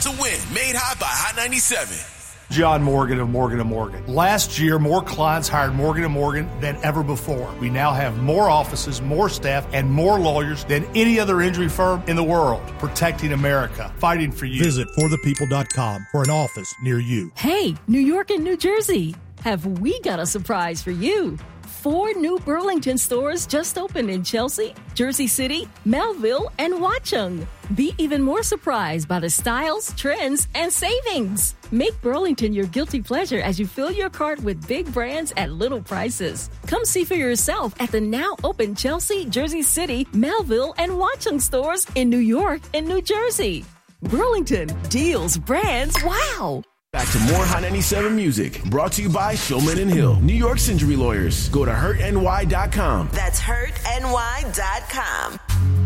to win. Made hot by Hot 97. John Morgan of Morgan & Morgan. Last year, more clients hired Morgan & Morgan than ever before. We now have more offices, more staff, and more lawyers than any other injury firm in the world. Protecting America. Fighting for you. Visit forthepeople.com for an office near you. Hey, New York and New Jersey, have we got a surprise for you? 4 new Burlington stores just opened in Chelsea, Jersey City, Melville, and Watchung. Be even more surprised by the styles, trends, and savings. Make Burlington your guilty pleasure as you fill your cart with big brands at little prices. Come see for yourself at the now open Chelsea, Jersey City, Melville, and Watchung stores in New York and New Jersey. Burlington, deals, brands, wow! Back to more Hot 97 music, brought to you by Shulman and Hill, New York's injury lawyers. Go to hurtny.com. That's hurtny.com.